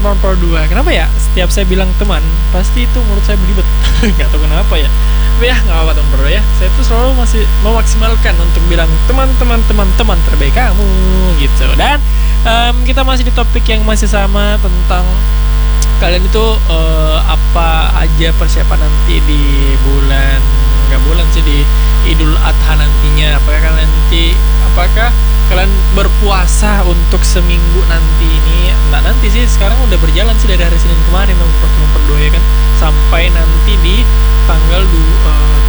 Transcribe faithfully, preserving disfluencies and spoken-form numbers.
nomor dua. Kenapa ya? Setiap saya bilang teman, pasti itu menurut saya belibet. Nggak tahu kenapa ya. Tapi ya nggak apa-apa teman bro ya. Saya tuh selalu masih memaksimalkan untuk bilang teman-teman teman-teman terbaik kamu gitu. Dan um, kita masih di topik yang masih sama tentang kalian itu uh, apa aja persiapan nanti di bulan nggak bulan sih di Idul Adha nantinya. Apakah kalian nanti apakah kalian berpuasa untuk seminggu nanti ini? Nggak nanti sih, sekarang udah berjalan sih dari hari Senin kemarin nomor nomor dua ya kan, sampai nanti di tanggal dua,